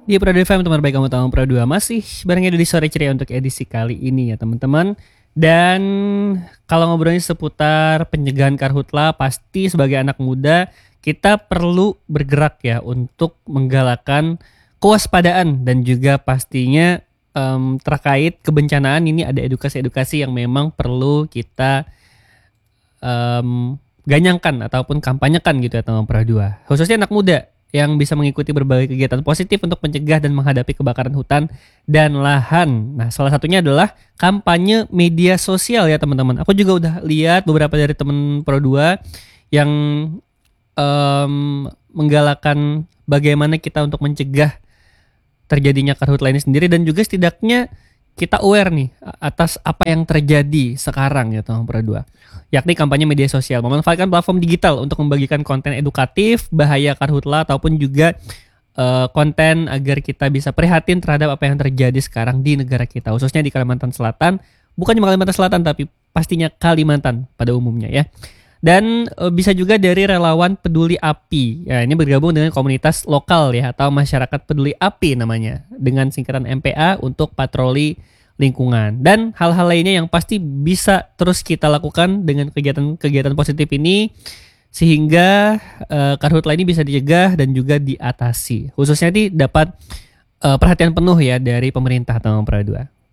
Di Pro 2 FM teman baik kamu tahu Pro 2 masih bareng di sore ceria untuk edisi kali ini ya teman-teman. Dan kalau ngobrolin seputar pencegahan karhutla, pasti sebagai anak muda kita perlu bergerak ya untuk menggalakkan kewaspadaan dan juga pastinya terkait kebencanaan ini ada edukasi-edukasi yang memang perlu kita ganyangkan ataupun kampanyekan gitu ya teman Pro 2. Khususnya anak muda yang bisa mengikuti berbagai kegiatan positif untuk mencegah dan menghadapi kebakaran hutan dan lahan. Nah, salah satunya adalah kampanye media sosial ya teman-teman. Aku juga udah lihat beberapa dari teman Pro 2 yang menggalakkan bagaimana kita untuk mencegah terjadinya karhutla ini sendiri dan juga setidaknya kita aware nih atas apa yang terjadi sekarang ya teman Pro 2. Yakni kampanye media sosial, memanfaatkan platform digital untuk membagikan konten edukatif, bahaya karhutla ataupun juga konten agar kita bisa prihatin terhadap apa yang terjadi sekarang di negara kita, khususnya di Kalimantan Selatan. Bukan cuma Kalimantan Selatan tapi pastinya Kalimantan pada umumnya ya. Dan bisa juga dari relawan peduli api. Ya, ini bergabung dengan komunitas lokal ya atau masyarakat peduli api namanya dengan singkatan MPA untuk patroli lingkungan dan hal-hal lainnya yang pasti bisa terus kita lakukan dengan kegiatan-kegiatan positif ini sehingga karhutla ini bisa dicegah dan juga diatasi. Khususnya dapat perhatian penuh ya dari pemerintah teman Pro 2.